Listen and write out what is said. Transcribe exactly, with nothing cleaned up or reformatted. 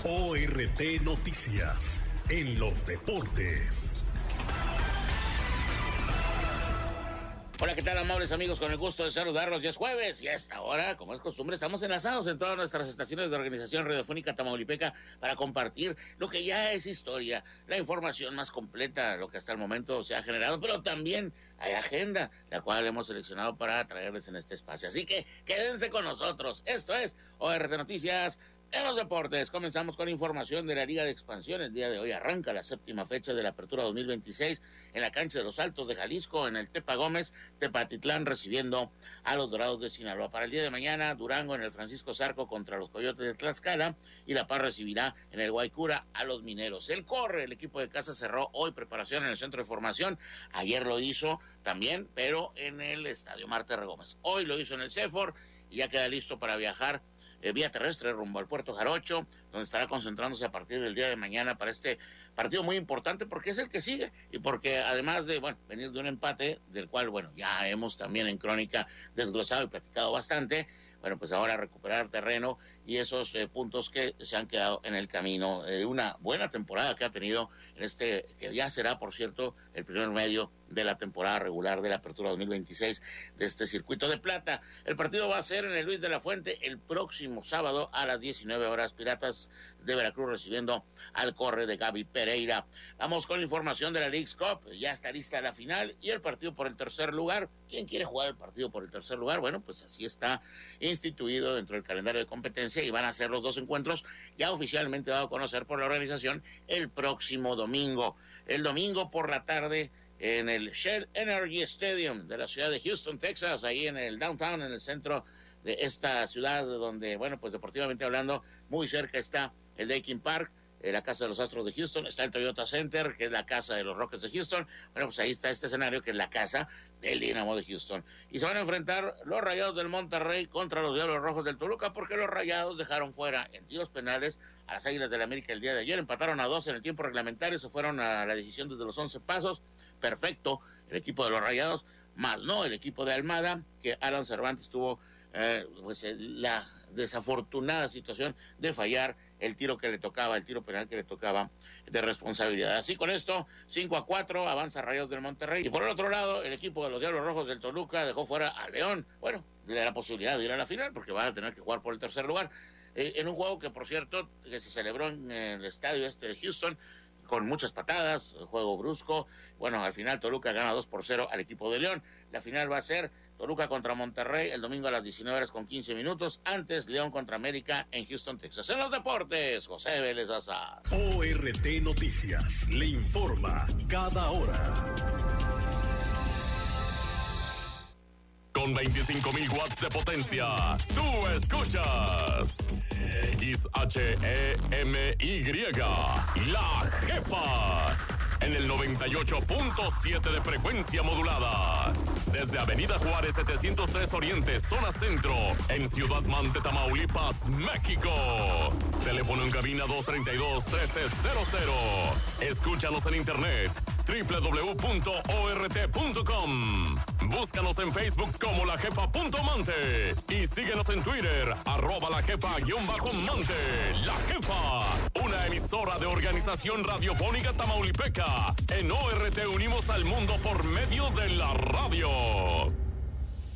O R T Noticias, en los deportes. Hola, ¿qué tal, amables amigos? Con el gusto de saludarlos. Ya es jueves y a esta hora, como es costumbre, estamos enlazados en todas nuestras estaciones de Organización Radiofónica Tamaulipeca para compartir lo que ya es historia, la información más completa, lo que hasta el momento se ha generado, pero también hay agenda, la cual hemos seleccionado para traerles en este espacio. Así que quédense con nosotros. Esto es O R T Noticias en los deportes. Comenzamos con información de la Liga de Expansión. El día de hoy arranca la séptima fecha de la Apertura dos mil veintiséis en la cancha de los Altos de Jalisco, en el Tepa Gómez, Tepatitlán recibiendo a los Dorados de Sinaloa. Para el día de mañana, Durango en el Francisco Zarco contra los Coyotes de Tlaxcala y La Paz recibirá en el Guaycura a los Mineros. El Corre, el equipo de casa, cerró hoy preparación en el centro de formación. Ayer lo hizo también, pero en el Estadio Marte Regómez. Hoy lo hizo en el CEFOR y ya queda listo para viajar Eh, vía terrestre rumbo al Puerto Jarocho, donde estará concentrándose a partir del día de mañana para este partido muy importante, porque es el que sigue y porque además de, bueno, venir de un empate, del cual, bueno, ya hemos también en Crónica desglosado y platicado bastante, bueno, pues ahora recuperar terreno y esos eh, puntos que se han quedado en el camino. Eh, una buena temporada que ha tenido en este, que ya será, por cierto, el primer medio de la temporada regular de la Apertura dos mil veintiséis de este circuito de plata. El partido va a ser en el Luis de la Fuente el próximo sábado a las diecinueve horas. Piratas de Veracruz recibiendo al Corre de Gaby Pereira. Vamos con la información de la Leagues Cup. Ya está lista la final y el partido por el tercer lugar. ¿Quién quiere jugar el partido por el tercer lugar? Bueno, pues así está instituido dentro del calendario de competencia y van a ser los dos encuentros ya oficialmente dado a conocer por la organización el próximo domingo. El domingo por la tarde en el Shell Energy Stadium de la ciudad de Houston, Texas, ahí en el downtown, en el centro de esta ciudad, donde, bueno, pues deportivamente hablando, muy cerca está el Daikin Park, eh, la casa de los Astros de Houston, está el Toyota Center, que es la casa de los Rockets de Houston. Bueno, pues ahí está este escenario, que es la casa del Dinamo de Houston. Y se van a enfrentar los Rayados del Monterrey contra los Diablos Rojos del Toluca, porque los Rayados dejaron fuera en tiros penales a las Águilas del América el día de ayer. Empataron a dos en el tiempo reglamentario, se fueron a la decisión desde los once pasos. Perfecto el equipo de los Rayados, más no el equipo de Almada, que Alan Cervantes tuvo eh, pues la desafortunada situación de fallar el tiro que le tocaba, el tiro penal que le tocaba de responsabilidad. Así con esto, cinco a cuatro, avanza Rayados del Monterrey. Y por el otro lado, el equipo de los Diablos Rojos del Toluca dejó fuera a León. Bueno, le da la posibilidad de ir a la final porque van a tener que jugar por el tercer lugar. Eh, en un juego que, por cierto, que se celebró en el estadio este de Houston, con muchas patadas, juego brusco. Bueno, al final Toluca gana dos por cero al equipo de León. La final va a ser Toluca contra Monterrey el domingo a las diecinueve horas con quince minutos. Antes, León contra América en Houston, Texas. En los deportes, José Vélez Azar. O R T Noticias le informa cada hora. Con veinticinco mil watts de potencia, tú escuchas X H E M Y, La Jefa, en el noventa y ocho punto siete de frecuencia modulada. Desde Avenida Juárez setecientos tres Oriente, zona centro, en Ciudad Mante, Tamaulipas, México. Teléfono en cabina dos treinta y dos, trece cero cero. Escúchanos en internet doble u doble u doble u punto o r t punto com. Búscanos en Facebook como La Jefa punto Mante y síguenos en Twitter, arroba La Jefa guión bajo Mante. La Jefa, una emisora de Organización Radiofónica Tamaulipeca. En O R T unimos al mundo por medio de la radio.